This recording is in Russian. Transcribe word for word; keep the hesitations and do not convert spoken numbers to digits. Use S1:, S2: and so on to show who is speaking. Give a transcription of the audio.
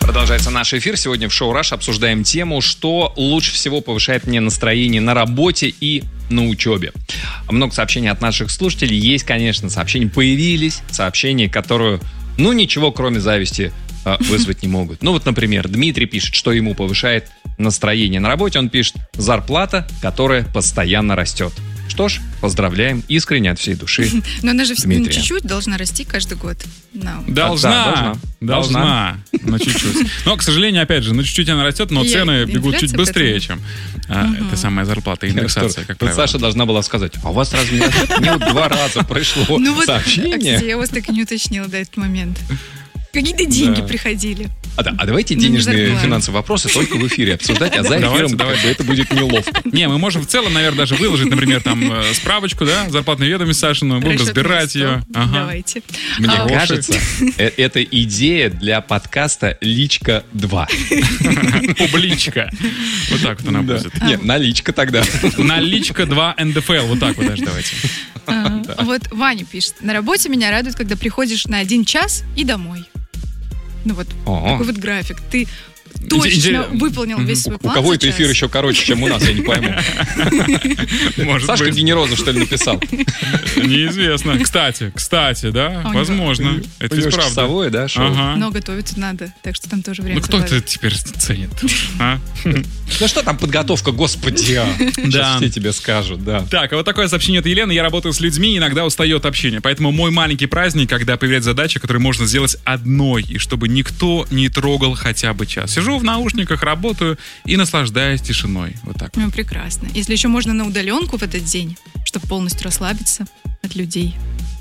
S1: Продолжается наш эфир. Сегодня в шоу «Раш» обсуждаем тему, что лучше всего повышает мне настроение на работе и на учебе. Много сообщений от наших слушателей. Есть, конечно, сообщения появились, сообщения, которые, ну, ничего кроме зависти э, вызвать не могут. Ну, вот, например, Дмитрий пишет, что ему повышает настроение на работе. Он пишет: зарплата, которая постоянно растет. Что ж, поздравляем искренне от всей души.
S2: Но она же
S1: Дмитрия.
S2: чуть-чуть должна расти каждый год. No.
S3: Должна,
S1: да, должна,
S3: должна, на чуть-чуть. Но, к сожалению, опять же, на чуть-чуть она растет, но
S2: И
S3: цены бегут чуть быстрее,
S2: поэтому.
S3: чем а, эта самая зарплата, индексация, как
S1: Тут
S3: правило.
S1: Саша должна была сказать: а у вас разве не растет? Мне вот два раза пришло
S2: Ну вот, а,
S1: сообщение.
S2: кстати, я вас так и не уточнила до этого момента. Какие-то деньги
S1: Да.
S2: приходили.
S1: А, да, а давайте
S2: Ну, не
S1: денежные
S2: зарплата.
S1: финансовые вопросы только в эфире обсуждать, а за
S3: Давайте,
S1: эфиром как
S3: давайте.
S1: бы это будет неловко.
S3: Не, мы можем в целом, наверное, даже выложить, например, там э, справочку, да, зарплатную ведомость Сашину, будем
S2: Расчетный
S3: разбирать
S2: листок.
S3: ее. Ага.
S2: Давайте.
S1: Мне
S2: А,
S1: кажется, э- это идея для подкаста «Личка два».
S3: Публичка. Вот так вот она
S1: Да.
S3: будет.
S1: Нет, наличка тогда.
S3: Наличка два эн дэ эф эл, вот так вот даже давайте.
S2: а, Вот Ваня пишет: на работе меня радует, когда приходишь на один час и домой. Ну вот
S1: О.
S2: такой вот график. Ты точно
S3: Интерес-
S2: выполнил весь свой
S1: У
S2: план.
S1: кого
S2: за
S1: это
S2: час.
S1: эфир еще короче, чем у нас, я не пойму.
S3: Может
S1: Сашка
S3: быть.
S1: Генерозов, что ли, написал?
S3: Неизвестно. Кстати, кстати, да,
S2: А у него-
S3: возможно. Это
S1: У него
S3: и
S1: ж
S3: правда.
S1: часовое, да, шоу?
S3: Ага.
S2: Но готовиться надо, так что там тоже время
S3: Ну кто это
S2: добавить.
S3: теперь ценит? а?
S1: Ну что там подготовка, господи, а? Сейчас
S3: Да.
S1: все тебе скажут, да.
S3: Так, а вот такое сообщение от Елены. Я работаю с людьми, иногда устаю от общения. Поэтому мой маленький праздник, когда появляется задача, которую можно сделать одной, и чтобы никто не трогал хотя бы час. Сижу в наушниках, работаю и наслаждаюсь тишиной. Вот так.
S2: Ну, прекрасно. Если еще можно на удаленку в этот день, чтобы полностью расслабиться от людей.